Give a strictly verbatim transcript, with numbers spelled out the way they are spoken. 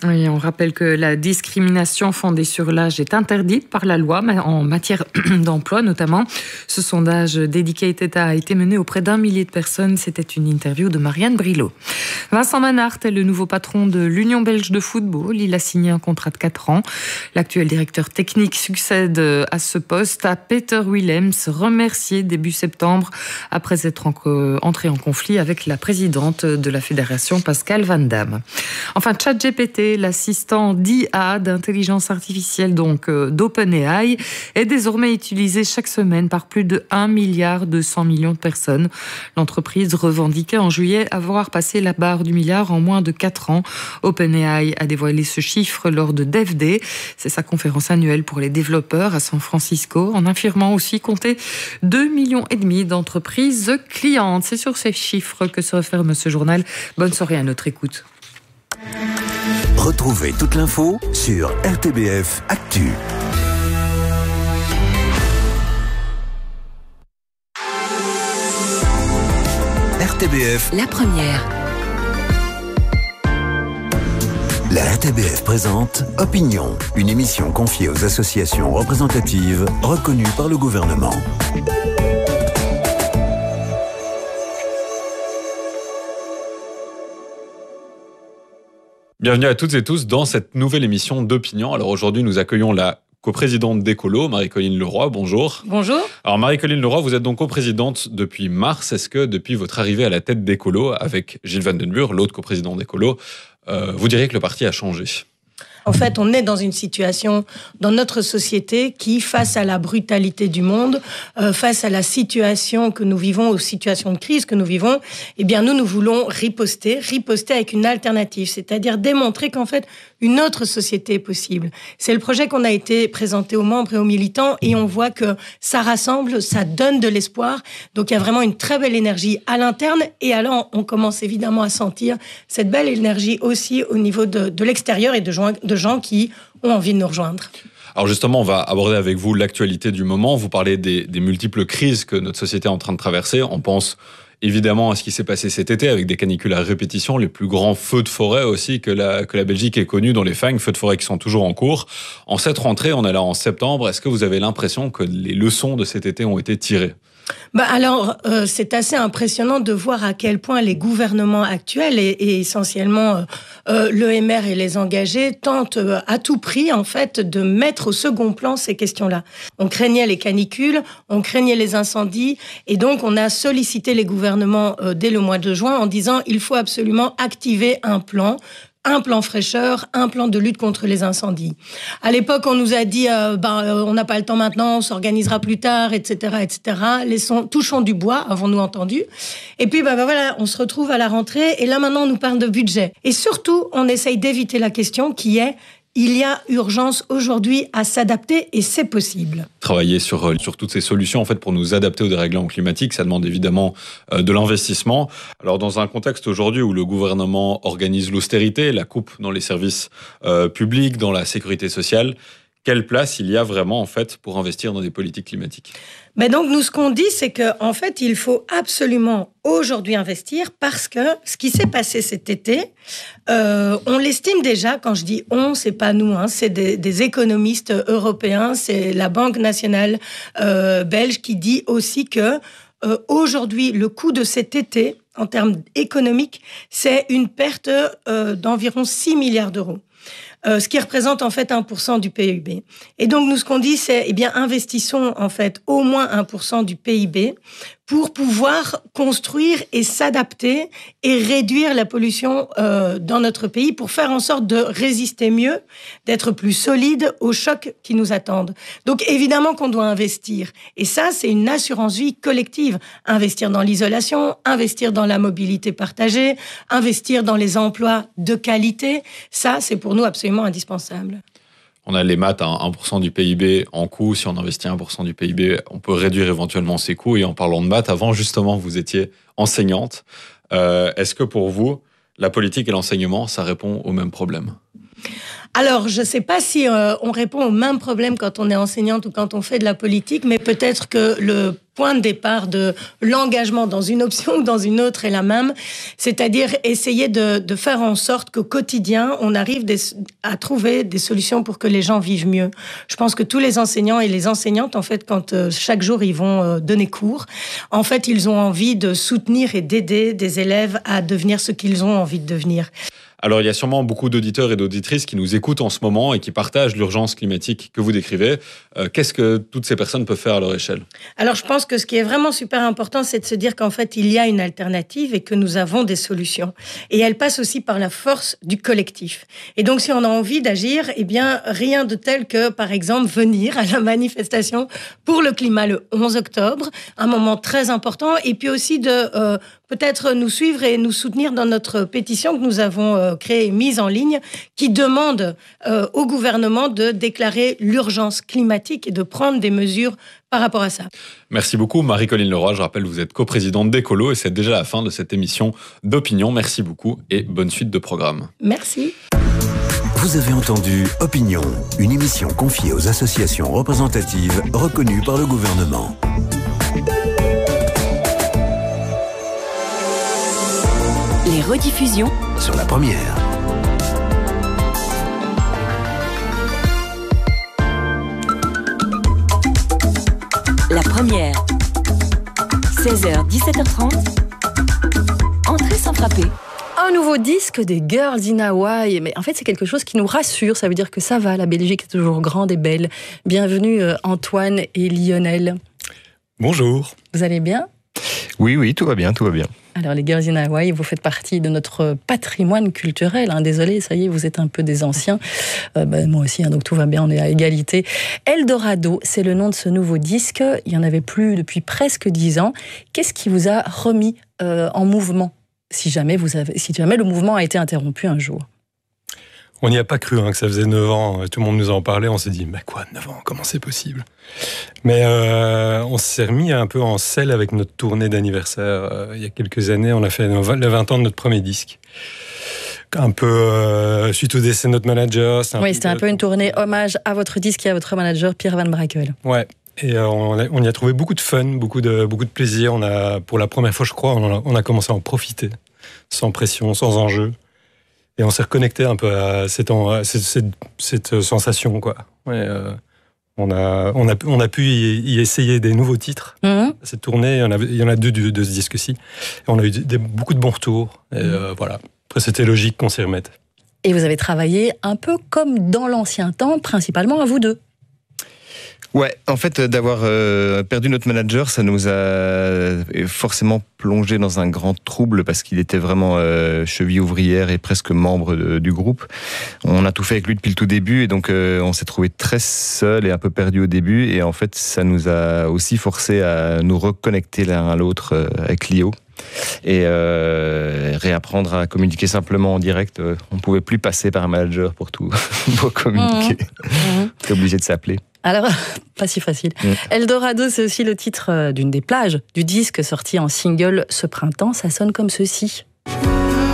Oui, on rappelle que la discrimination fondée sur l'âge est interdite par la loi, mais en matière d'emploi notamment. Ce sondage Dedicated a été mené auprès d'un millier de personnes. C'était une interview de Marianne Brilot. Vincent Manhart est le nouveau patron de l'Union belge de football. Il a signé un contrat de quatre ans. L'actuel directeur technique succède à ce poste à Peter Willems, remercié début septembre après être entré en conflit avec la présidente de la fédération, Pascal Van Damme. Enfin, ChatGPT, l'assistant d'I A, d'intelligence artificielle donc euh, d'OpenAI, est désormais utilisé chaque semaine par plus de un milliard deux cents millions de personnes. L'entreprise revendiquait en juillet avoir passé la barre du milliard en moins de quatre ans. OpenAI a dévoilé ce chiffre lors de DevDay. C'est sa conférence annuelle pour les développeurs à San Francisco, en affirmant aussi compter deux millions et demi d'entreprises clientes. C'est sur ces chiffres que se referme ce journal. Bonne soirée à notre écoute. Retrouvez toute l'info sur R T B F Actu. R T B F, la première. La R T B F présente Opinion, une émission confiée aux associations représentatives reconnues par le gouvernement. Bienvenue à toutes et tous dans cette nouvelle émission d'Opinion. Alors aujourd'hui, nous accueillons la coprésidente d'Ecolo, Marie-Colline Leroy. Bonjour. Bonjour. Alors Marie-Colline Leroy, vous êtes donc coprésidente depuis mars. Est-ce que depuis votre arrivée à la tête d'Ecolo, avec Gilles Van den Burg, l'autre coprésident d'Ecolo, euh, vous diriez que le parti a changé ? En fait, on est dans une situation dans notre société qui, face à la brutalité du monde, euh, face à la situation que nous vivons, aux situations de crise que nous vivons, eh bien, nous, nous voulons riposter, riposter avec une alternative, c'est-à-dire démontrer qu'en fait, une autre société est possible. C'est le projet qu'on a été présenté aux membres et aux militants et on voit que ça rassemble, ça donne de l'espoir. Donc, il y a vraiment une très belle énergie à l'interne et alors, on commence évidemment à sentir cette belle énergie aussi au niveau de, de l'extérieur et de, de gens qui ont envie de nous rejoindre. Alors justement, on va aborder avec vous l'actualité du moment. Vous parlez des, des multiples crises que notre société est en train de traverser. On pense évidemment à ce qui s'est passé cet été avec des canicules à répétition, les plus grands feux de forêt aussi que la, que la Belgique ait connus dans les Fagnes, feux de forêt qui sont toujours en cours. En cette rentrée, on est là en septembre, est-ce que vous avez l'impression que les leçons de cet été ont été tirées ? Bah alors, euh, c'est assez impressionnant de voir à quel point les gouvernements actuels et, et essentiellement euh, l'E M R et les engagés tentent euh, à tout prix en fait de mettre au second plan ces questions-là. On craignait les canicules, on craignait les incendies et donc on a sollicité les gouvernements euh, dès le mois de juin en disant il faut absolument activer un plan. Un plan fraîcheur, un plan de lutte contre les incendies. À l'époque, on nous a dit euh, ben, euh, on n'a pas le temps maintenant, on s'organisera plus tard, et cetera, et cetera. Laissons, touchons du bois, avons-nous entendu. Et puis, ben, ben, voilà, on se retrouve à la rentrée, et là maintenant, on nous parle de budget. Et surtout, on essaye d'éviter la question qui est il y a urgence aujourd'hui à s'adapter et c'est possible. Travailler sur, sur toutes ces solutions en fait, pour nous adapter au dérèglement climatique, ça demande évidemment euh, de l'investissement. Alors dans un contexte aujourd'hui où le gouvernement organise l'austérité, la coupe dans les services euh, publics, dans la sécurité sociale, quelle place il y a vraiment en fait pour investir dans des politiques climatiques ? Ben donc nous ce qu'on dit c'est que en fait il faut absolument aujourd'hui investir parce que ce qui s'est passé cet été, euh, on l'estime déjà. Quand je dis on, c'est pas nous, hein, c'est des, des économistes européens, c'est la Banque nationale euh, belge qui dit aussi que euh, aujourd'hui le coût de cet été en termes économiques, c'est une perte euh, d'environ six milliards d'euros. Euh, ce qui représente en fait un pour cent du P I B. Et donc nous ce qu'on dit c'est eh bien investissons en fait au moins un pour cent du P I B pour pouvoir construire et s'adapter et réduire la pollution euh, dans notre pays pour faire en sorte de résister mieux, d'être plus solide aux chocs qui nous attendent. Donc évidemment qu'on doit investir. Et ça, c'est une assurance vie collective. Investir dans l'isolation, investir dans la mobilité partagée, investir dans les emplois de qualité. Ça, c'est pour nous absolument indispensable. On a les maths à un pour cent du P I B en coûts. Si on investit un pour cent du P I B, on peut réduire éventuellement ses coûts. Et en parlant de maths, avant, justement, vous étiez enseignante. Euh, est-ce que pour vous, la politique et l'enseignement, ça répond au même problème ? Alors, je ne sais pas si euh, on répond au même problème quand on est enseignante ou quand on fait de la politique, mais peut-être que le point de départ de l'engagement dans une option ou dans une autre est la même, c'est-à-dire essayer de, de faire en sorte qu'au quotidien, on arrive des, à trouver des solutions pour que les gens vivent mieux. Je pense que tous les enseignants et les enseignantes, en fait, quand euh, chaque jour ils vont euh, donner cours, en fait, ils ont envie de soutenir et d'aider des élèves à devenir ce qu'ils ont envie de devenir. Alors, il y a sûrement beaucoup d'auditeurs et d'auditrices qui nous écoutent en ce moment et qui partagent l'urgence climatique que vous décrivez. Euh, qu'est-ce que toutes ces personnes peuvent faire à leur échelle ? Alors, je pense que ce qui est vraiment super important, c'est de se dire qu'en fait, il y a une alternative et que nous avons des solutions. Et elle passe aussi par la force du collectif. Et donc, si on a envie d'agir, eh bien, rien de tel que, par exemple, venir à la manifestation pour le climat le onze octobre, un moment très important, et puis aussi de euh, peut-être nous suivre et nous soutenir dans notre pétition que nous avons euh, créée et mise en ligne, qui demande euh, au gouvernement de déclarer l'urgence climatique et de prendre des mesures par rapport à ça. Merci beaucoup Marie-Colline Leroy. Je rappelle, vous êtes coprésidente d'Écolo et c'est déjà la fin de cette émission d'Opinion. Merci beaucoup et bonne suite de programme. Merci. Vous avez entendu Opinion, une émission confiée aux associations représentatives reconnues par le gouvernement. Les rediffusions Sur la première. La première. seize heures, dix-sept heures trente. Entrée sans frapper. Un nouveau disque des Girls in Hawaii. Mais en fait, c'est quelque chose qui nous rassure. Ça veut dire que ça va, la Belgique est toujours grande et belle. Bienvenue Antoine et Lionel. Bonjour. Vous allez bien ? Oui, oui, tout va bien, tout va bien. Alors, les Girls in Hawaii, vous faites partie de notre patrimoine culturel. Hein. Désolé, ça y est, vous êtes un peu des anciens. Euh, ben, moi aussi, hein, donc tout va bien, on est à égalité. Eldorado, c'est le nom de ce nouveau disque. Il n'y en avait plus depuis presque dix ans. Qu'est-ce qui vous a remis euh, en mouvement, si jamais, vous avez, si jamais le mouvement a été interrompu un jour ? On n'y a pas cru hein, que ça faisait neuf ans. Tout le monde nous en parlait. On s'est dit, mais quoi, neuf ans, comment c'est possible ? Mais euh, on s'est remis un peu en selle avec notre tournée d'anniversaire. Euh, il y a quelques années, on a fait les vingt ans de notre premier disque. Un peu euh, suite au décès de notre manager. Oui, c'était un peu une tournée hommage à votre disque et à votre manager, Pierre Van Brakel. Ouais. Et euh, on, a, on y a trouvé beaucoup de fun, beaucoup de, beaucoup de plaisir. On a, pour la première fois, je crois, on a, on a commencé à en profiter. Sans pression, sans enjeu. Et on s'est reconnecté un peu à cette, à cette, cette, cette sensation, quoi. Ouais, euh, on, a, on, a, on a pu y, y essayer des nouveaux titres. Mmh. Cette tournée, il y en a, il y en a deux de, de ce disque-ci. Et on a eu des, beaucoup de bons retours. Et mmh. euh, voilà. Après, c'était logique qu'on s'y remette. Et vous avez travaillé un peu comme dans l'ancien temps, principalement à vous deux. Ouais, en fait, d'avoir euh, perdu notre manager, ça nous a forcément plongé dans un grand trouble parce qu'il était vraiment euh, cheville ouvrière et presque membre de, du groupe. On a tout fait avec lui depuis le tout début et donc euh, on s'est trouvé très seul et un peu perdu au début. Et en fait, ça nous a aussi forcé à nous reconnecter l'un à l'autre euh, avec Lio. Et euh, réapprendre à communiquer simplement en direct. On ne pouvait plus passer par un manager pour tout, pour communiquer. Mmh. Mmh. On était obligé de s'appeler. Alors, pas si facile. Mmh. Eldorado, c'est aussi le titre d'une des plages du disque sorti en single ce printemps. Ça sonne comme ceci.